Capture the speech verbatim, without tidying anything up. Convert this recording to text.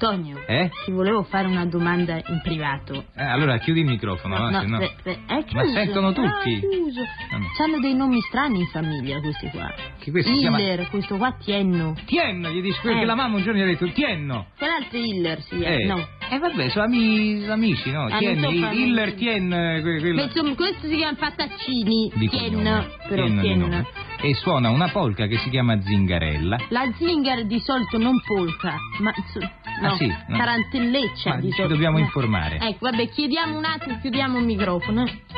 Antonio, Eh? ti volevo fare una domanda in privato. Eh, allora chiudi il microfono, no? No, Se no... beh, beh, è chiuso. Ma sentono tutti. Ah, è chiuso. Ah, no. C'hanno dei nomi strani in famiglia questi qua. Che questo si chiama... Hiller, questo qua Tienno. Tienno, gli dici quello Eh. che la mamma un giorno gli ha detto, Tienno. Quell'altro Hiller si chiama. Eh. No. Eh vabbè, sono ami... amici, no? Ah, Tien, non so fare- Hiller, Tien, eh, que- quello... Ma insomma, questo si chiama Pataccini. di Tien, cognome. però Tien di Tien. nome. E suona una polca che si chiama Zingarella. La zingara di solito non polca, ma so- no, Ah, sì? No. tarantelleccia Ma di ci solito. dobbiamo Eh. informare. Ecco, vabbè, chiediamo un attimo, chiudiamo il microfono. eh.